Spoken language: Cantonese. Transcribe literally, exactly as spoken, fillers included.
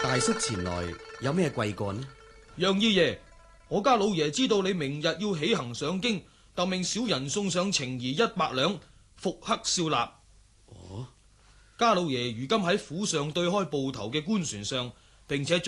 大叔前來有咩貴幹呢？ 楊二爺，我家老爺知道你明日要起行上京，就命小人送上情誼一百兩，復刻笑納。 哦， 家老爺如今喺府上對開埠頭嘅官船上，並且